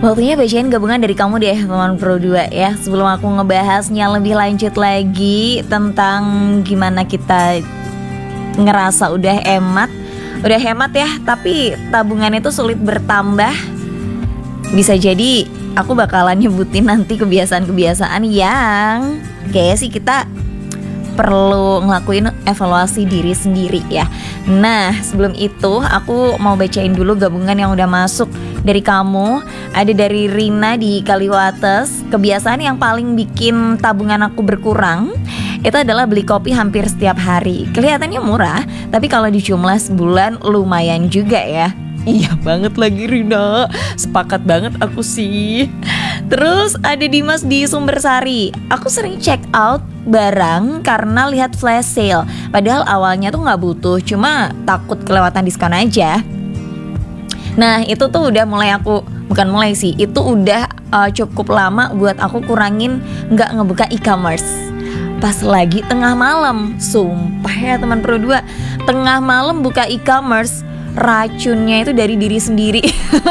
Waktunya bacain gabungan dari kamu deh teman Pro 2 ya. Sebelum aku ngebahasnya lebih lanjut lagi tentang gimana kita ngerasa udah hemat ya, tapi tabungan itu sulit bertambah. Bisa jadi aku bakalan nyebutin nanti kebiasaan-kebiasaan yang kayaknya sih kita perlu ngelakuin evaluasi diri sendiri ya. Nah, sebelum itu aku mau bacain dulu gabungan yang udah masuk dari kamu. Ada dari Rina di Kaliwates. Kebiasaan yang paling bikin tabungan aku berkurang itu adalah beli kopi hampir setiap hari. Kelihatannya murah, tapi kalau dijumlah sebulan lumayan juga ya. Iya banget lagi Rina, sepakat banget aku sih. Terus ada Dimas di Sumbersari. Aku sering check out barang karena lihat flash sale. Padahal awalnya tuh gak butuh, cuma takut kelewatan diskon aja. Nah itu tuh udah mulai itu udah cukup lama buat aku kurangin gak ngebuka e-commerce. Pas lagi tengah malam, sumpah ya teman Pro 2, tengah malam buka e-commerce, racunnya itu dari diri sendiri.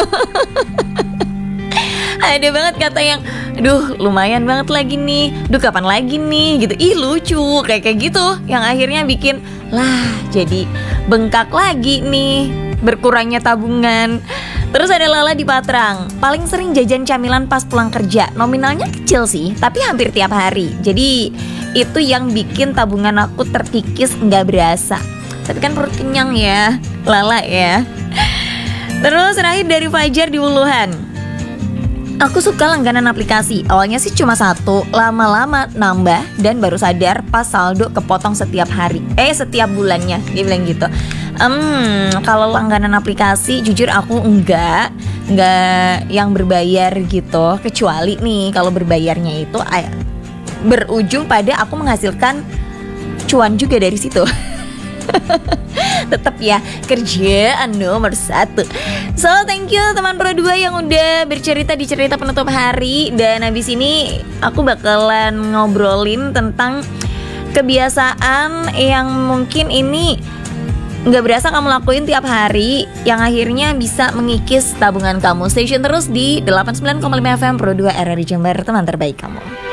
Ada banget kata yang, duh lumayan banget lagi nih, duh kapan lagi nih gitu. Ih lucu, kayak gitu. Yang akhirnya bikin, lah jadi bengkak lagi nih, berkurangnya tabungan. Terus ada Lala di Patrang. Paling sering jajan camilan pas pulang kerja. Nominalnya kecil sih, tapi hampir tiap hari. Jadi itu yang bikin tabungan aku terkikis nggak berasa. Tapi kan perut kenyang ya, Lala ya. Terus terakhir dari Fajar di Wuluhan. Aku suka langganan aplikasi. Awalnya sih cuma satu, lama-lama nambah dan baru sadar pas saldo kepotong setiap setiap bulannya. Dia bilang gitu. Kalau langganan aplikasi jujur aku enggak yang berbayar gitu. Kecuali nih kalau berbayarnya itu berujung pada aku menghasilkan cuan juga dari situ. Tetap ya, kerjaan nomor 1. So thank you teman Pro 2 yang udah bercerita di cerita penutup hari. Dan habis ini aku bakalan ngobrolin tentang kebiasaan yang mungkin ini gak berasa kamu lakuin tiap hari, yang akhirnya bisa mengikis tabungan kamu. Stay tune terus di 89,5 FM Pro 2 RRI Jember, teman terbaik kamu.